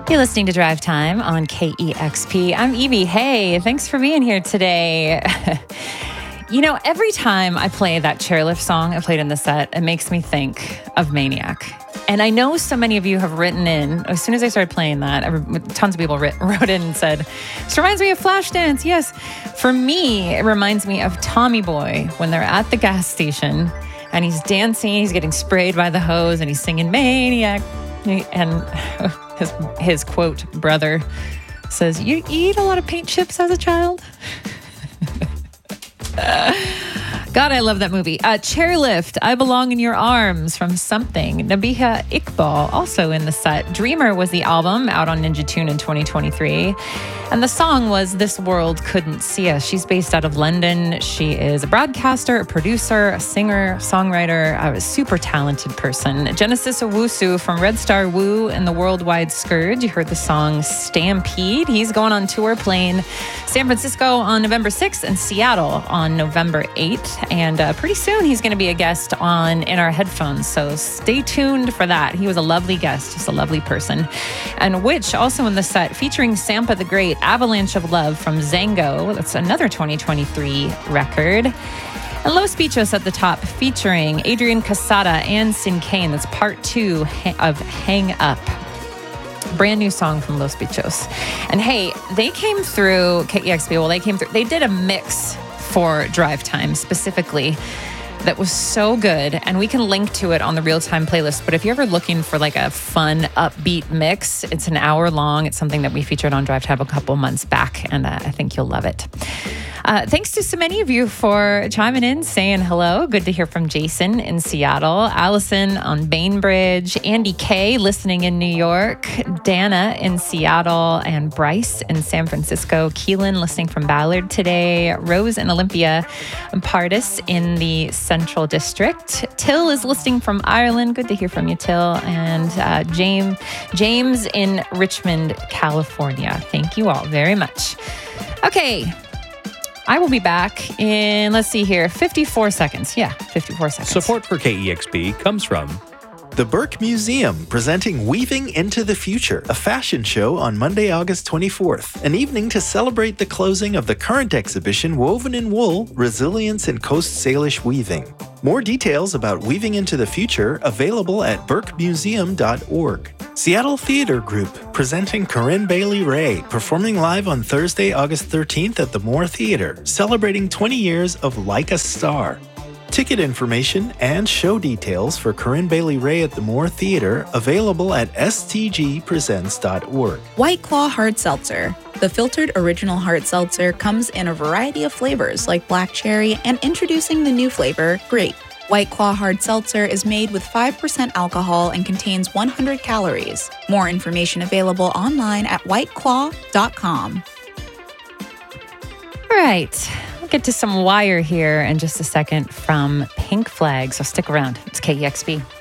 You're listening to Drive Time on KEXP. I'm Evie. Hey, thanks for being here today. You know, every time I play that chairlift song I played in the set, it makes me think of Maniac. And I know so many of you have written in, as soon as I started playing that, tons of people wrote in and said, this reminds me of Flashdance. Yes. For me, it reminds me of Tommy Boy when they're at the gas station and he's dancing, he's getting sprayed by the hose and he's singing Maniac. And his quote, brother, says, you eat a lot of paint chips as a child? God, I love that movie. Chairlift, I Belong in Your Arms from Something. Nabiha Iqbal, also in the set. Dreamer was the album, out on Ninja Tune in 2023. And the song was This World Couldn't See Us. She's based out of London. She is a broadcaster, a producer, a singer, songwriter, a super talented person. Genesis Owusu from Red Star Woo and the Worldwide Scourge. You heard the song Stampede. He's going on tour playing San Francisco on November 6th and Seattle on November 8th. And pretty soon he's going to be a guest on In Our Headphones. So stay tuned for that. He was a lovely guest, just a lovely person. And Witch, also in the set, featuring Sampa the Great, Avalanche of Love from Zango. That's another 2023 record. And Los Bichos at the top, featuring Adrian Casada and Sin Kane. That's part 2 of Hang Up. Brand new song from Los Bichos. And hey, they came through KEXP. Well, they did a mix for Drive Time specifically that was so good, and we can link to it on the real-time playlist. But if you're ever looking for like a fun, upbeat mix, it's an hour long. It's something that we featured on Drive Time a couple months back, and I think you'll love it. Thanks to so many of you for chiming in, saying hello. Good to hear from Jason in Seattle, Allison on Bainbridge, Andy K listening in New York, Dana in Seattle, and Bryce in San Francisco, Keelan listening from Ballard today, Rose in Olympia, and Pardis in the Central District. Till is listening from Ireland. Good to hear from you, Till. And James in Richmond, California. Thank you all very much. Okay. I will be back in, 54 seconds. Yeah, 54 seconds. Support for KEXP comes from the Burke Museum, presenting Weaving into the Future, a fashion show on Monday, August 24th. An evening to celebrate the closing of the current exhibition, Woven in Wool, Resilience in Coast Salish Weaving. More details about Weaving into the Future available at burkemuseum.org. Seattle Theater Group, presenting Corinne Bailey Rae, performing live on Thursday, August 13th at the Moore Theater, celebrating 20 years of Like a Star. Ticket information and show details for Corinne Bailey Rae at the Moore Theater available at stgpresents.org. White Claw Hard Seltzer. The filtered original hard seltzer comes in a variety of flavors like black cherry and introducing the new flavor, grape. White Claw Hard Seltzer is made with 5% alcohol and contains 100 calories. More information available online at whiteclaw.com. All right. We'll get to some Wire here in just a second from Pink Flag, so stick around. It's KEXP.